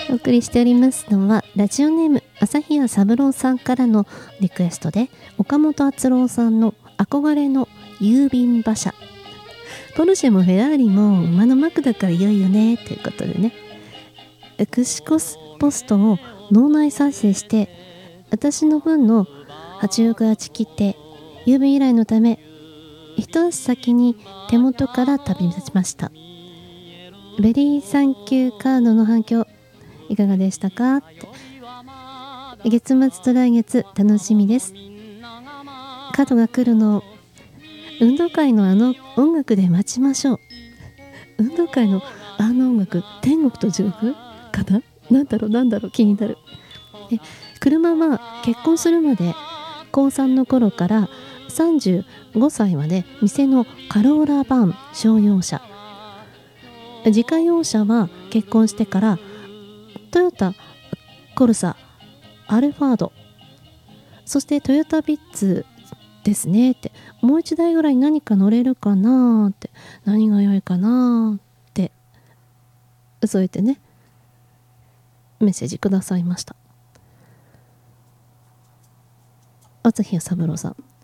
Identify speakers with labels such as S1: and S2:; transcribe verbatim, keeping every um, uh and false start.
S1: お送りしておりますのはラジオネーム朝日谷三郎さんからのリクエストで、岡本敦郎さんの憧れの郵便馬車。ポルシェもフェラーリも馬のマークだからいよいよねということでね、クシコスポストを脳内再生して私の分のはちおくはち切って郵便依頼のため一足先に手元から旅立ちました。ベリーサンキューカードの反響いかがでしたかって。月末と来月楽しみです。カードが来るのを運動会のあの音楽で待ちましょう。運動会のあの音楽、天国と地獄かな、なんだろうなんだろう気になる。で、車は結婚するまでこうさんの頃からさんじゅうごさいまで店のカローラバン商用車、自家用車は結婚してからトヨタコルサ、アルファード、そしてトヨタビッツですねって、もう一台ぐらい何か乗れるかなって、何が良いかなってそう言ってねメッセージくださいました。朝日谷三郎さん。